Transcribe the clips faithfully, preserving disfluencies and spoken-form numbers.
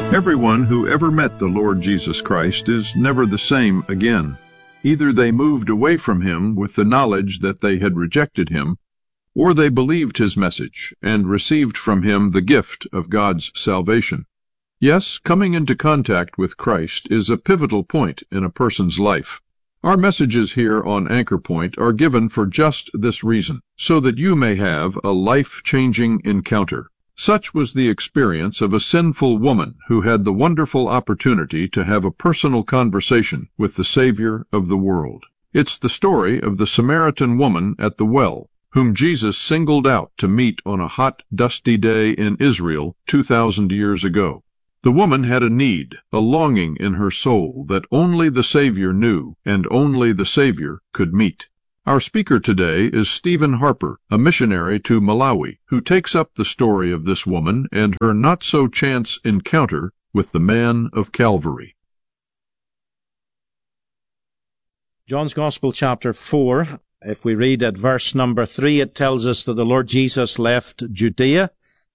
Everyone who ever met the Lord Jesus Christ is never the same again. Either they moved away from him with the knowledge that they had rejected him, or they believed his message and received from him the gift of God's salvation. Yes, coming into contact with Christ is a pivotal point in a person's life. Our messages here on Anchor Point are given for just this reason, so that you may have a life-changing encounter. Such was the experience of a sinful woman who had the wonderful opportunity to have a personal conversation with the Savior of the world. It's the story of the Samaritan woman at the well, whom Jesus singled out to meet on a hot, dusty day in Israel two thousand years ago. The woman had a need, a longing in her soul that only the Savior knew and only the Savior could meet. Our speaker today is Stephen Harper, a missionary to Malawi, who takes up the story of this woman and her not-so-chance encounter with the man of Calvary. John's Gospel, chapter four, if we read at verse number three, it tells us that the Lord Jesus left Judea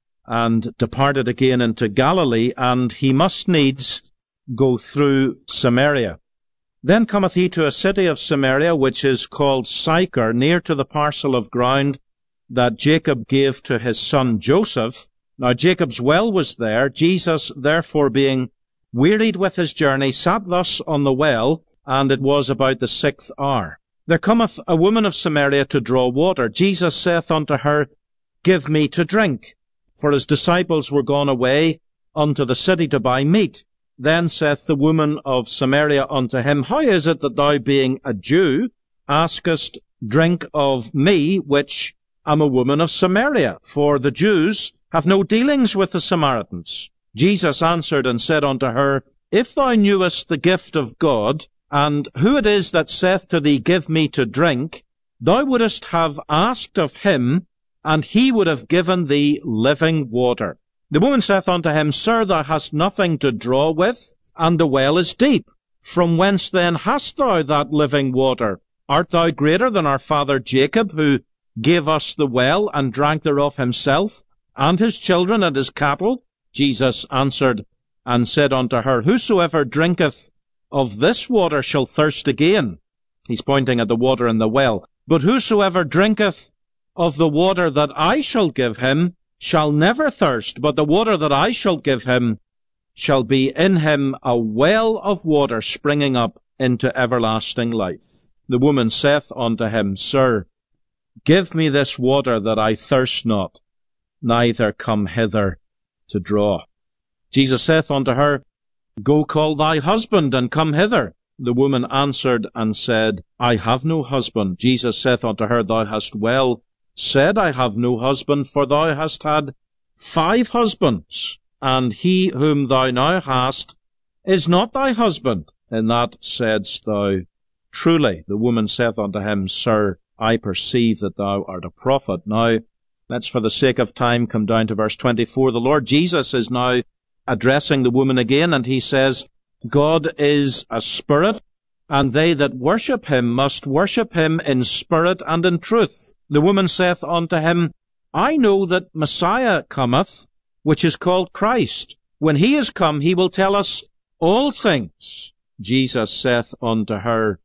and departed again into Galilee, and he must needs go through Samaria. Then cometh he to a city of Samaria, which is called Sychar, near to the parcel of ground that Jacob gave to his son Joseph. Now Jacob's well was there. Jesus, therefore, being wearied with his journey, sat thus on the well, and it was about the sixth hour. There cometh a woman of Samaria to draw water. Jesus saith unto her, Give me to drink. For his disciples were gone away unto the city to buy meat. Then saith the woman of Samaria unto him, How is it that thou, being a Jew, askest drink of me, which am a woman of Samaria? For the Jews have no dealings with the Samaritans. Jesus answered and said unto her, If thou knewest the gift of God, and who it is that saith to thee, Give me to drink, thou wouldest have asked of him, and he would have given thee living water. The woman saith unto him, Sir, thou hast nothing to draw with, and the well is deep. From whence then hast thou that living water? Art thou greater than our father Jacob, who gave us the well, and drank thereof himself, and his children, and his cattle? Jesus answered and said unto her, Whosoever drinketh of this water shall thirst again. He's pointing at the water in the well. But whosoever drinketh of the water that I shall give him shall never thirst, but the water that I shall give him shall be in him a well of water springing up into everlasting life. The woman saith unto him, Sir, give me this water that I thirst not, neither come hither to draw. Jesus saith unto her, Go call thy husband, and come hither. The woman answered and said, I have no husband. Jesus saith unto her, Thou hast well said, I have no husband, for thou hast had five husbands, and he whom thou now hast is not thy husband. In that saidst thou truly. The woman saith unto him, Sir, I perceive that thou art a prophet. Now, let's for the sake of time come down to verse twenty-four. The Lord Jesus is now addressing the woman again, and he says, God is a spirit, and they that worship him must worship him in spirit and in truth. The woman saith unto him, I know that Messiah cometh, which is called Christ. When he is come, he will tell us all things. Jesus saith unto her,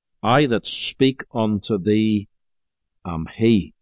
I that speak unto thee am he.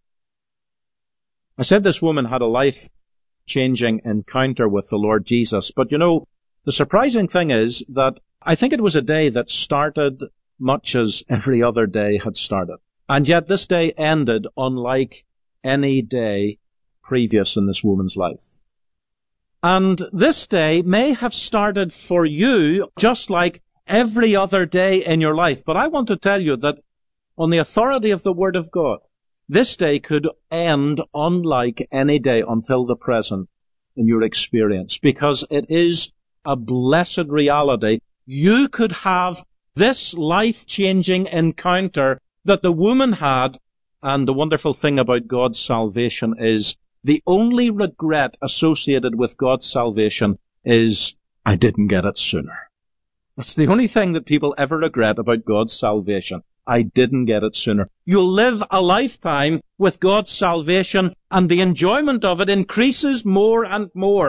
I said this woman had a life-changing encounter with the Lord Jesus, but you know, the surprising thing is that I think it was a day that started much as every other day had started. And yet this day ended unlike any day previous in this woman's life. And this day may have started for you just like every other day in your life. But I want to tell you that on the authority of the Word of God, this day could end unlike any day until the present in your experience, because it is a blessed reality. You could have this life-changing encounter that the woman had, and the wonderful thing about God's salvation is the only regret associated with God's salvation is, I didn't get it sooner. That's the only thing that people ever regret about God's salvation. I didn't get it sooner. You'll live a lifetime with God's salvation, and the enjoyment of it increases more and more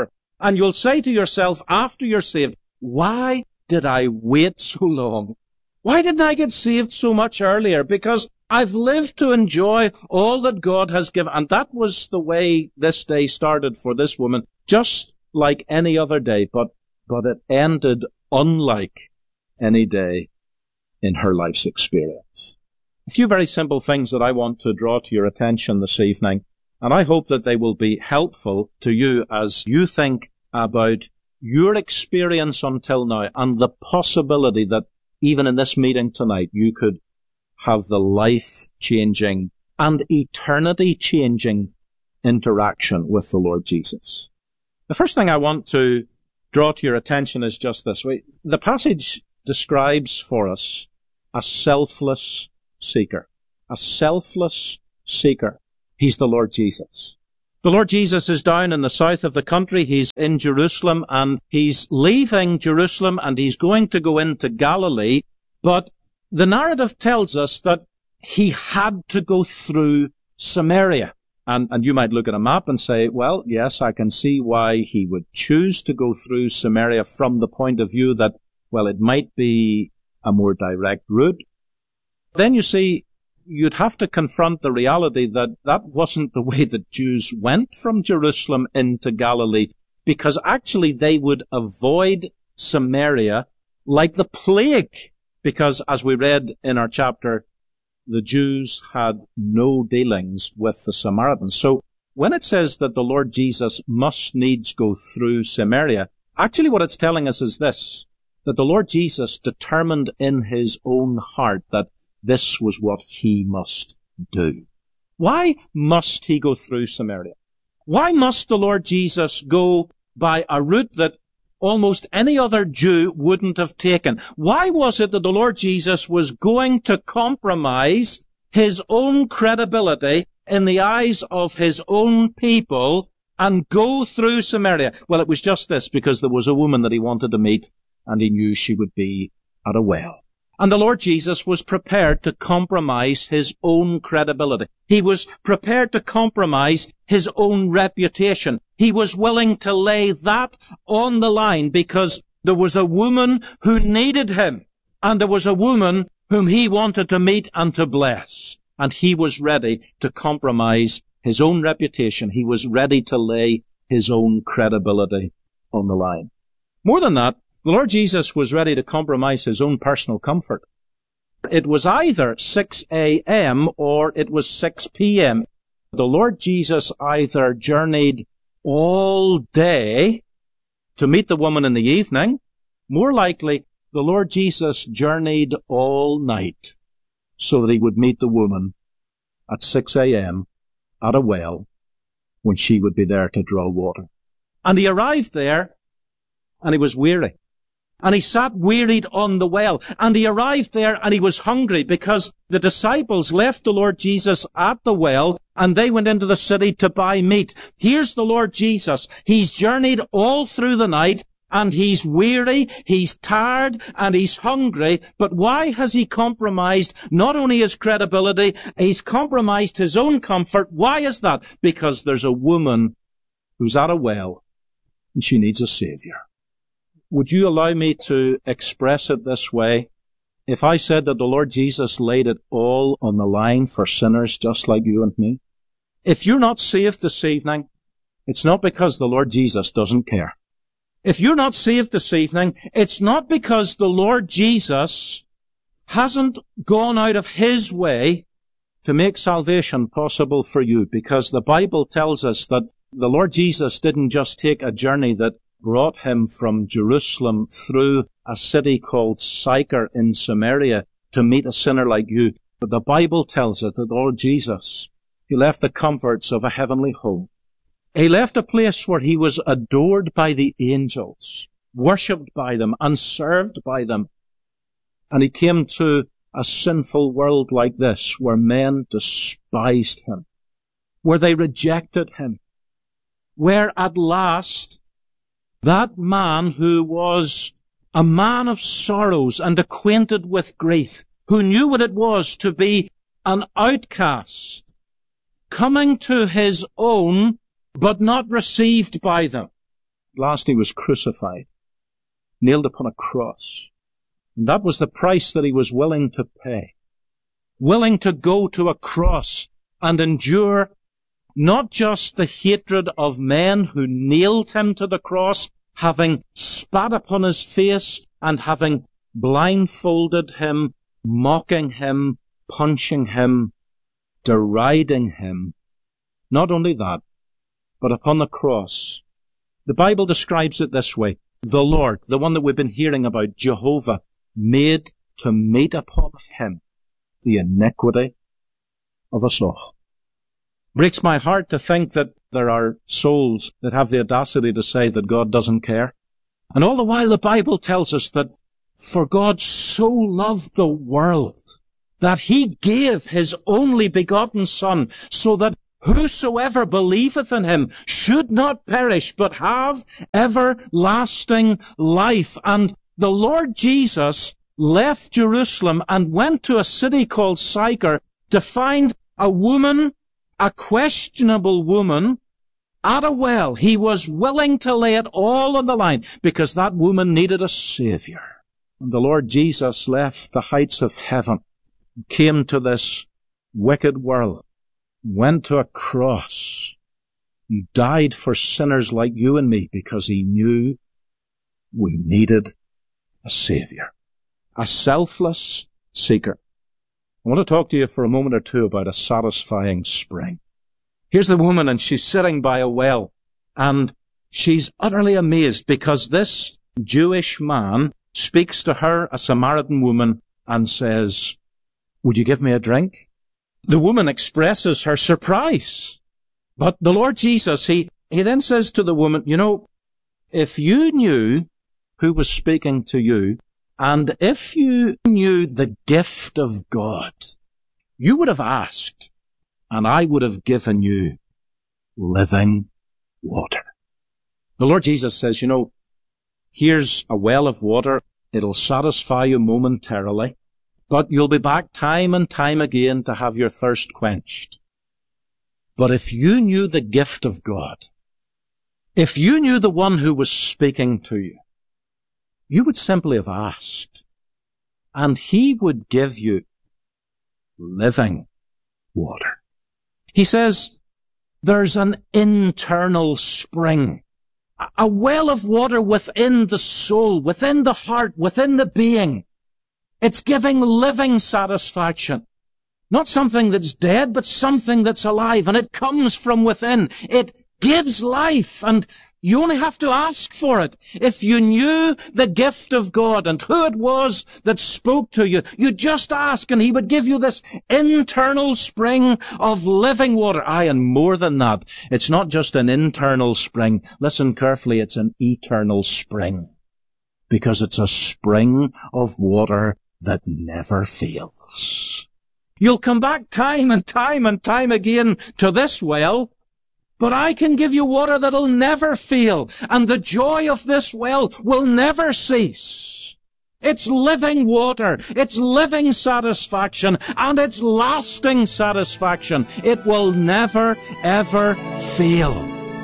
And you'll say to yourself after you're saved, why did I wait so long? Why didn't I get saved so much earlier? Because I've lived to enjoy all that God has given. And that was the way this day started for this woman, just like any other day, but, but it ended unlike any day in her life's experience. A few very simple things that I want to draw to your attention this evening, and I hope that they will be helpful to you as you think about your experience until now and the possibility that even in this meeting tonight you could have the life-changing and eternity-changing interaction with the Lord Jesus. The first thing I want to draw to your attention is just this. The passage describes for us a selfless seeker. A selfless seeker. He's the Lord Jesus. The Lord Jesus is down in the south of the country. He's in Jerusalem, and he's leaving Jerusalem, and he's going to go into Galilee. But the narrative tells us that he had to go through Samaria. And, and you might look at a map and say, well, yes, I can see why he would choose to go through Samaria from the point of view that, well, it might be a more direct route. Then you see, you'd have to confront the reality that that wasn't the way that Jews went from Jerusalem into Galilee, because actually they would avoid Samaria like the plague, because as we read in our chapter, the Jews had no dealings with the Samaritans. So when it says that the Lord Jesus must needs go through Samaria, actually what it's telling us is this, that the Lord Jesus determined in his own heart that this was what he must do. Why must he go through Samaria? Why must the Lord Jesus go by a route that almost any other Jew wouldn't have taken? Why was it that the Lord Jesus was going to compromise his own credibility in the eyes of his own people and go through Samaria? Well, it was just this, because there was a woman that he wanted to meet, and he knew she would be at a well. And the Lord Jesus was prepared to compromise his own credibility. He was prepared to compromise his own reputation. He was willing to lay that on the line because there was a woman who needed him, and there was a woman whom he wanted to meet and to bless. And he was ready to compromise his own reputation. He was ready to lay his own credibility on the line. More than that, the Lord Jesus was ready to compromise his own personal comfort. It was either six a.m. or it was six p.m. The Lord Jesus either journeyed all day to meet the woman in the evening. More likely, the Lord Jesus journeyed all night so that he would meet the woman at six a.m. at a well when she would be there to draw water. And he arrived there and he was weary. And he sat wearied on the well. And he arrived there and he was hungry because the disciples left the Lord Jesus at the well and they went into the city to buy meat. Here's the Lord Jesus. He's journeyed all through the night and he's weary, he's tired, and he's hungry. But why has he compromised not only his credibility, he's compromised his own comfort? Why is that? Because there's a woman who's at a well and she needs a Savior. Would you allow me to express it this way? If I said that the Lord Jesus laid it all on the line for sinners just like you and me, if you're not saved this evening, it's not because the Lord Jesus doesn't care. If you're not saved this evening, it's not because the Lord Jesus hasn't gone out of his way to make salvation possible for you, because the Bible tells us that the Lord Jesus didn't just take a journey that brought him from Jerusalem through a city called Sychar in Samaria to meet a sinner like you. But the Bible tells us that the Lord Jesus, he left the comforts of a heavenly home. He left a place where he was adored by the angels, worshipped by them, and served by them. And he came to a sinful world like this, where men despised him, where they rejected him, where at last that man who was a man of sorrows and acquainted with grief, who knew what it was to be an outcast, coming to his own, but not received by them. last he was crucified, nailed upon a cross. And that was the price that he was willing to pay. Willing to go to a cross and endure not just the hatred of men who nailed him to the cross, having spat upon his face and having blindfolded him, mocking him, punching him, deriding him. Not only that, but upon the cross, the Bible describes it this way: the Lord, the one that we've been hearing about, Jehovah, made to meet upon him the iniquity of us all. Breaks my heart to think that there are souls that have the audacity to say that God doesn't care. And all the while the Bible tells us that for God so loved the world that he gave his only begotten Son, so that whosoever believeth in him should not perish, but have everlasting life. And the Lord Jesus left Jerusalem and went to a city called Sychar to find a woman, a questionable woman, at a well. He was willing to lay it all on the line because that woman needed a Savior. And the Lord Jesus left the heights of heaven, came to this wicked world, went to a cross, died for sinners like you and me because he knew we needed a Savior, a selfless seeker. I want to talk to you for a moment or two about a satisfying spring. Here's the woman, and she's sitting by a well, and she's utterly amazed because this Jewish man speaks to her, a Samaritan woman, and says, "Would you give me a drink?" The woman expresses her surprise. But the Lord Jesus, he, he then says to the woman, you know, if you knew who was speaking to you, and if you knew the gift of God, you would have asked, and I would have given you living water. The Lord Jesus says, you know, here's a well of water. It'll satisfy you momentarily, but you'll be back time and time again to have your thirst quenched. But if you knew the gift of God, if you knew the one who was speaking to you, you would simply have asked, and he would give you living water. He says, there's an internal spring, a well of water within the soul, within the heart, within the being. It's giving living satisfaction. Not something that's dead, but something that's alive, and it comes from within. It gives life, and you only have to ask for it. If you knew the gift of God and who it was that spoke to you, you just ask and he would give you this internal spring of living water. Aye, and more than that, it's not just an internal spring. Listen carefully, it's an eternal spring. Because it's a spring of water that never fails. You'll come back time and time and time again to this well, but I can give you water that'll never fail, and the joy of this well will never cease. It's living water, it's living satisfaction, and it's lasting satisfaction. It will never, ever fail.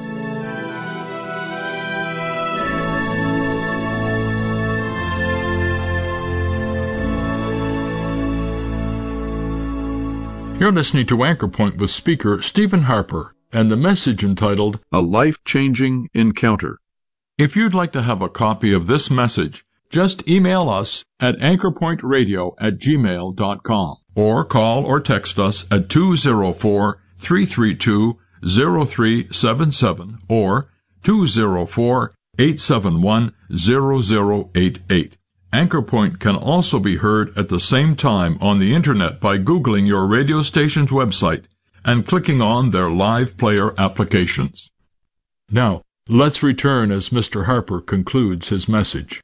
You're listening to Anchor Point with speaker Stephen Harper and the message entitled A Life-Changing Encounter. If you'd like to have a copy of this message, just email us at anchorpointradio at gmail dot com or call or text us at two oh four, three three two, oh three seven seven or two oh four, eight seven one, oh oh eight eight. Anchor Point can also be heard at the same time on the Internet by Googling your radio station's website and clicking on their live player applications. Now, let's return as Mister Harper concludes his message.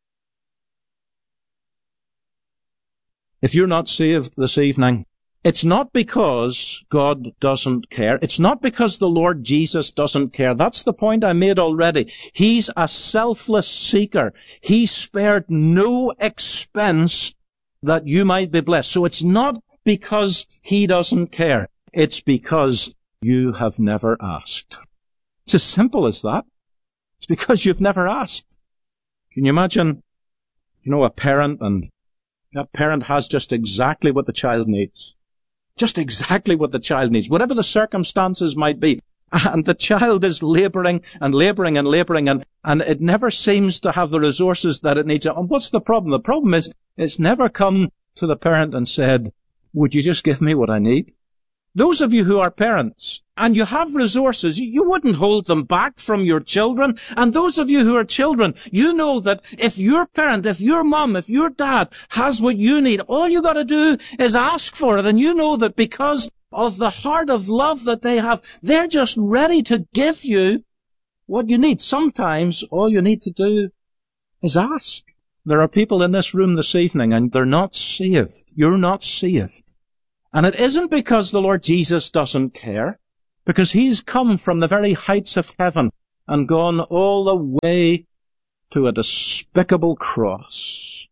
If you're not saved this evening, it's not because God doesn't care. It's not because the Lord Jesus doesn't care. That's the point I made already. He's a selfless seeker. He spared no expense that you might be blessed. So it's not because he doesn't care. It's because you have never asked. It's as simple as that. It's because you've never asked. Can you imagine, you know, a parent, and that parent has just exactly what the child needs. Just exactly what the child needs, whatever the circumstances might be. And the child is labouring and labouring and labouring, and, and it never seems to have the resources that it needs. And what's the problem? The problem is it's never come to the parent and said, would you just give me what I need? Those of you who are parents and you have resources, you wouldn't hold them back from your children. And those of you who are children, you know that if your parent, if your mum, if your dad has what you need, all you got to do is ask for it. And you know that because of the heart of love that they have, they're just ready to give you what you need. Sometimes all you need to do is ask. There are people in this room this evening and they're not saved. You're not saved. And it isn't because the Lord Jesus doesn't care, because he's come from the very heights of heaven and gone all the way to a despicable cross,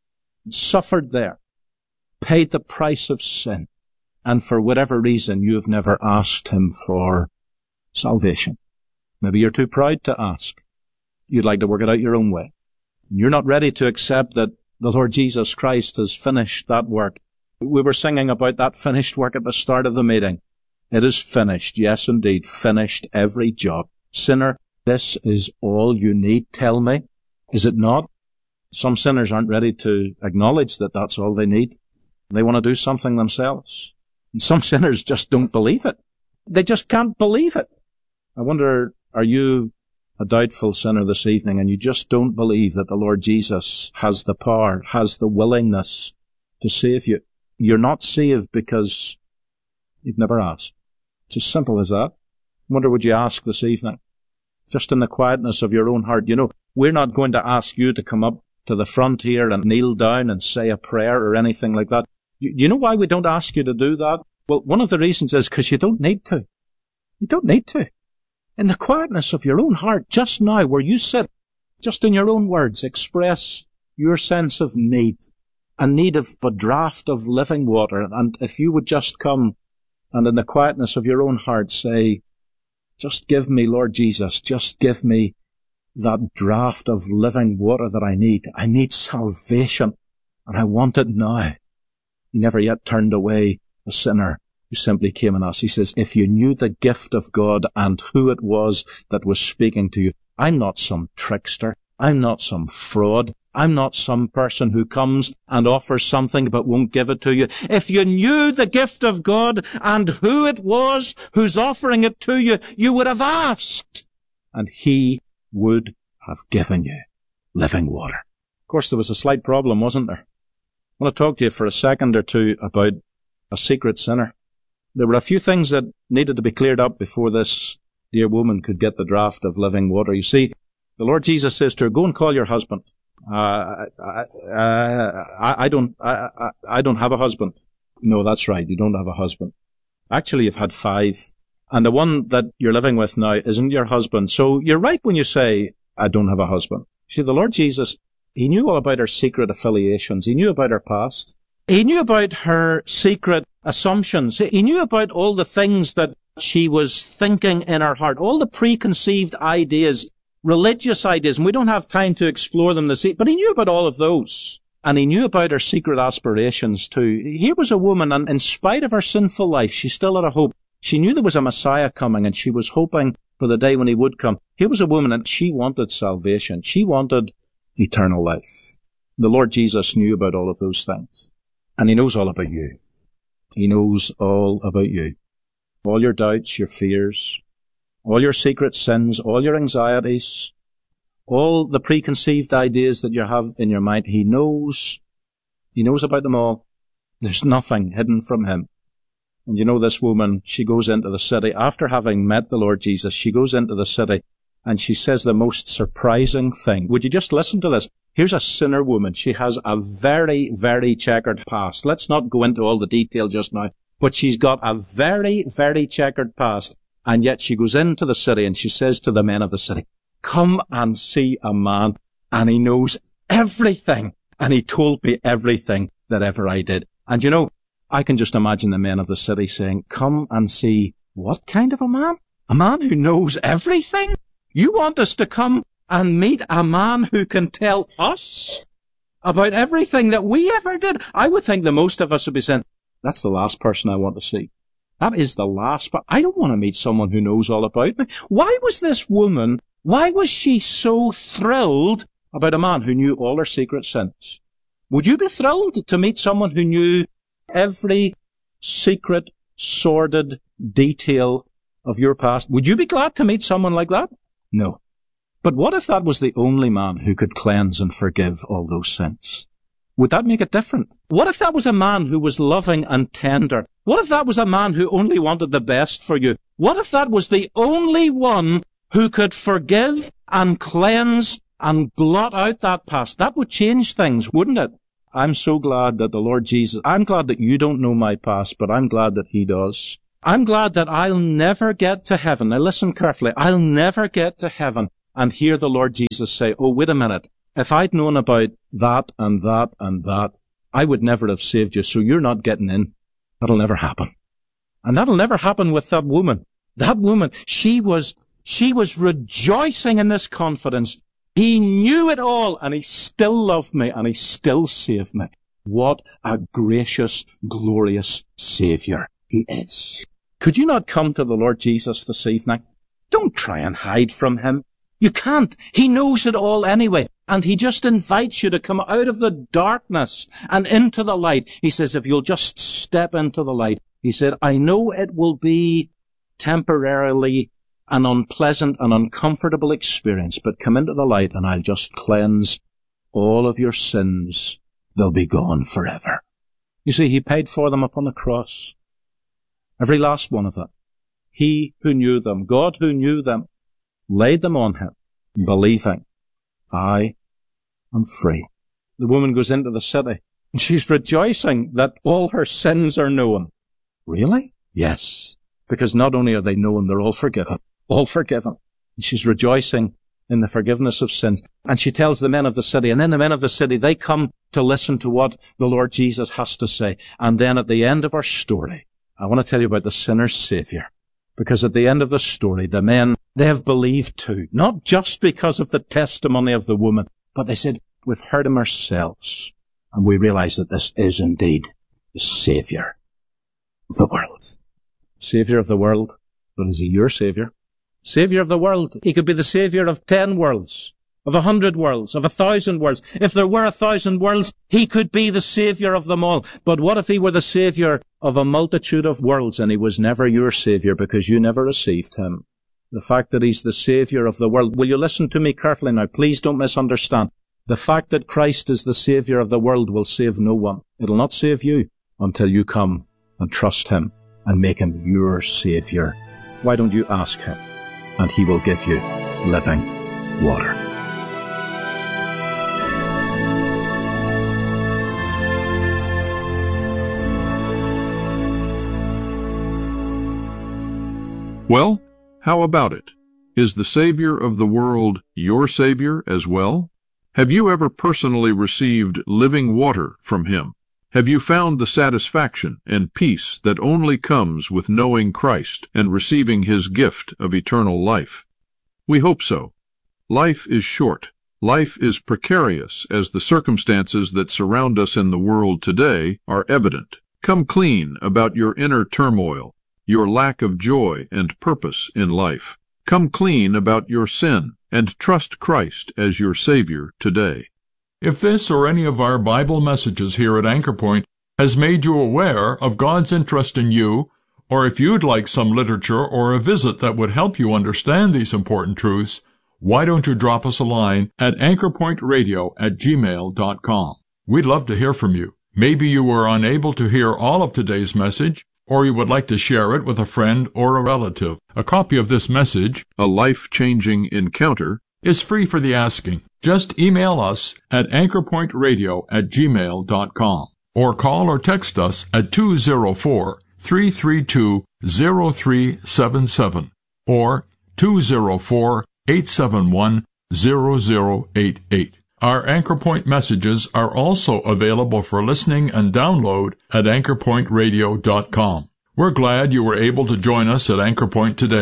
suffered there, paid the price of sin, and for whatever reason you've never asked him for salvation. Maybe you're too proud to ask. You'd like to work it out your own way. You're not ready to accept that the Lord Jesus Christ has finished that work. We were singing about that finished work at the start of the meeting. It is finished. Yes, indeed. Finished every job. Sinner, this is all you need. Tell me. Is it not? Some sinners aren't ready to acknowledge that that's all they need. They want to do something themselves. And some sinners just don't believe it. They just can't believe it. I wonder, are you a doubtful sinner this evening and you just don't believe that the Lord Jesus has the power, has the willingness to save you? You're not saved because you've never asked. It's as simple as that. I wonder, would you ask this evening? Just in the quietness of your own heart. You know, we're not going to ask you to come up to the front here and kneel down and say a prayer or anything like that. You, you know why we don't ask you to do that? Well, one of the reasons is because you don't need to. You don't need to. In the quietness of your own heart, just now, where you sit, just in your own words, express your sense of need. A need of a draught of living water. And if you would just come and in the quietness of your own heart say, just give me, Lord Jesus, just give me that draught of living water that I need. I need salvation and I want it now. He never yet turned away a sinner who simply came and asked. He says, if you knew the gift of God and who it was that was speaking to you, I'm not some trickster. I'm not some fraud. I'm not some person who comes and offers something but won't give it to you. If you knew the gift of God and who it was who's offering it to you, you would have asked, and he would have given you living water. Of course, there was a slight problem, wasn't there? I want to talk to you for a second or two about a secret sinner. There were a few things that needed to be cleared up before this dear woman could get the draught of living water. You see, the Lord Jesus says to her, go and call your husband. Uh, I, I, I don't, I, I, I don't have a husband. No, that's right. You don't have a husband. Actually, you've had five. And the one that you're living with now isn't your husband. So you're right when you say, I don't have a husband. See, the Lord Jesus, he knew all about her secret affiliations. He knew about her past. He knew about her secret assumptions. He knew about all the things that she was thinking in her heart, all the preconceived ideas, religious ideas, and we don't have time to explore them this evening, but he knew about all of those. And he knew about her secret aspirations too. Here was a woman, and in spite of her sinful life, she still had a hope. She knew there was a Messiah coming, and she was hoping for the day when he would come. Here was a woman, and she wanted salvation. She wanted eternal life. The Lord Jesus knew about all of those things. And he knows all about you. He knows all about you. All your doubts, your fears, all your secret sins, all your anxieties, all the preconceived ideas that you have in your mind. He knows. He knows about them all. There's nothing hidden from him. And you know, this woman, she goes into the city. After having met the Lord Jesus, she goes into the city and she says the most surprising thing. Would you just listen to this? Here's a sinner woman. She has a very, very checkered past. Let's not go into all the detail just now, but she's got a very, very checkered past. And yet she goes into the city and she says to the men of the city, come and see a man, and he knows everything. And he told me everything that ever I did. And you know, I can just imagine the men of the city saying, come and see what kind of a man? A man who knows everything? You want us to come and meet a man who can tell us about everything that we ever did? I would think that most of us would be saying, that's the last person I want to see. That is the last, but I don't want to meet someone who knows all about me. Why was this woman, why was she so thrilled about a man who knew all her secret sins? Would you be thrilled to meet someone who knew every secret, sordid detail of your past? Would you be glad to meet someone like that? No. But what if that was the only man who could cleanse and forgive all those sins? Would that make it different? What if that was a man who was loving and tender? What if that was a man who only wanted the best for you? What if that was the only one who could forgive and cleanse and blot out that past? That would change things, wouldn't it? I'm so glad that the Lord Jesus, I'm glad that you don't know my past, but I'm glad that He does. I'm glad that I'll never get to heaven. Now listen carefully. I'll never get to heaven and hear the Lord Jesus say, oh, wait a minute. If I'd known about that and that and that, I would never have saved you, so you're not getting in. That'll never happen. And that'll never happen with that woman. That woman, she was, she was rejoicing in this confidence. He knew it all, and He still loved me, and He still saved me. What a gracious, glorious Saviour He is. Could you not come to the Lord Jesus this evening? Don't try and hide from Him. You can't. He knows it all anyway. And He just invites you to come out of the darkness and into the light. He says, if you'll just step into the light. He said, I know it will be temporarily an unpleasant and uncomfortable experience, but come into the light and I'll just cleanse all of your sins. They'll be gone forever. You see, He paid for them upon the cross. Every last one of them. He who knew them, God who knew them, laid them on Him, believing, I am free. The woman goes into the city, and she's rejoicing that all her sins are known. Really? Yes. Because not only are they known, they're all forgiven. All forgiven. And she's rejoicing in the forgiveness of sins. And she tells the men of the city, and then the men of the city, they come to listen to what the Lord Jesus has to say. And then at the end of our story, I want to tell you about the sinner's Saviour. Because at the end of the story, the men, they have believed too. Not just because of the testimony of the woman, but they said, we've heard Him ourselves. And we realize that this is indeed the Saviour of the world. Saviour of the world. But is He your Saviour? Saviour of the world. He could be the Saviour of ten worlds, of a hundred worlds, of a thousand worlds. If there were a thousand worlds, He could be the Saviour of them all. But what if He were the Saviour of a multitude of worlds and He was never your Saviour because you never received Him? The fact that He's the Saviour of the world. Will you listen to me carefully now? Please don't misunderstand. The fact that Christ is the Saviour of the world will save no one. It'll not save you until you come and trust Him and make Him your Saviour. Why don't you ask Him? And He will give you living water. Well, how about it? Is the Savior of the world your Savior as well? Have you ever personally received living water from Him? Have you found the satisfaction and peace that only comes with knowing Christ and receiving His gift of eternal life? We hope so. Life is short. Life is precarious, as the circumstances that surround us in the world today are evident. Come clean about your inner turmoil, your lack of joy and purpose in life. Come clean about your sin, and trust Christ as your Savior today. If this or any of our Bible messages here at Anchor Point has made you aware of God's interest in you, or if you'd like some literature or a visit that would help you understand these important truths, why don't you drop us a line at anchorpointradio at gmail dot com. We'd love to hear from you. Maybe you were unable to hear all of today's message, or you would like to share it with a friend or a relative. A copy of this message, A Life-Changing Encounter, is free for the asking. Just email us at anchorpointradio at gmail dot com or call or text us at two oh four, three three two, oh three seven seven or two oh four, eight seven one, oh oh eight eight. Our Anchor Point messages are also available for listening and download at anchor point radio dot com. We're glad you were able to join us at Anchor Point today.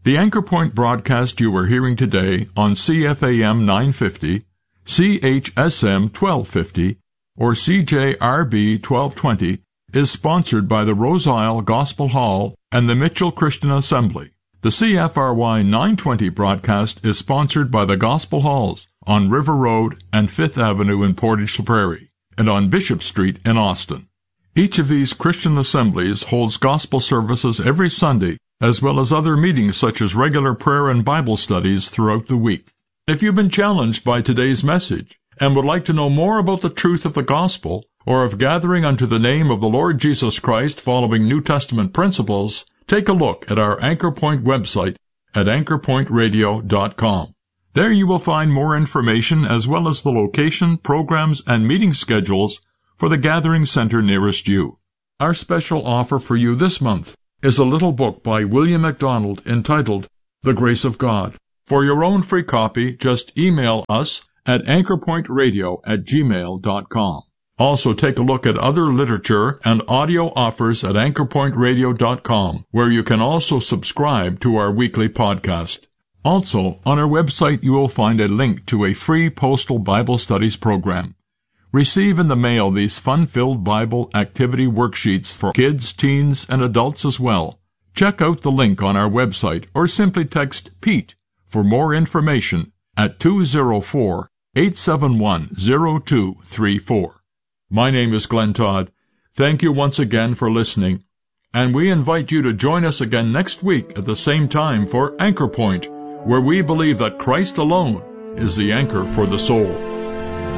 The Anchor Point broadcast you are hearing today on C F A M nine fifty, C H S M twelve fifty, or C J R B twelve twenty is sponsored by the Rose Isle Gospel Hall and the Mitchell Christian Assembly. The C F R Y nine twenty broadcast is sponsored by the Gospel Halls on River Road and Fifth Avenue in Portage la Prairie, and on Bishop Street in Austin. Each of these Christian assemblies holds gospel services every Sunday, as well as other meetings such as regular prayer and Bible studies throughout the week. If you've been challenged by today's message and would like to know more about the truth of the gospel, or of gathering unto the name of the Lord Jesus Christ following New Testament principles, take a look at our Anchor Point website at anchor point radio dot com. There you will find more information as well as the location, programs, and meeting schedules for the gathering center nearest you. Our special offer for you this month is a little book by William MacDonald entitled The Grace of God. For your own free copy, just email us at anchor point radio at gmail dot com. Also take a look at other literature and audio offers at anchor point radio dot com, where you can also subscribe to our weekly podcast. Also, on our website you will find a link to a free postal Bible studies program. Receive in the mail these fun-filled Bible activity worksheets for kids, teens, and adults as well. Check out the link on our website or simply text Pete for more information at two oh four, eight seven one, oh two three four. My name is Glenn Todd. Thank you once again for listening, and we invite you to join us again next week at the same time for Anchor Point, where we believe that Christ alone is the anchor for the soul.